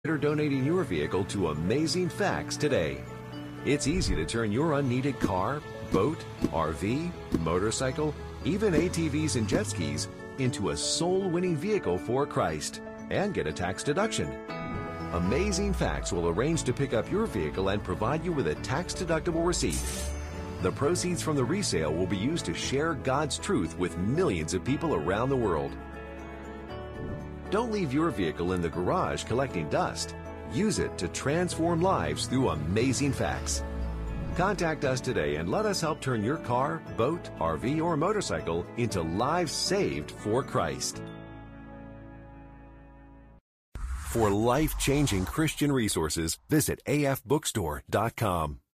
Consider donating your vehicle to Amazing Facts today. It's easy to turn your unneeded car, boat, RV, motorcycle, even ATVs and jet skis into a soul-winning vehicle for Christ and get a tax deduction. Amazing Facts will arrange to pick up your vehicle and provide you with a tax-deductible receipt. The proceeds from the resale will be used to share God's truth with millions of people around the world. Don't leave your vehicle in the garage collecting dust. Use it to transform lives through Amazing Facts. Contact us today and let us help turn your car, boat, RV, or motorcycle into lives saved for Christ. For life-changing Christian resources, visit afbookstore.com.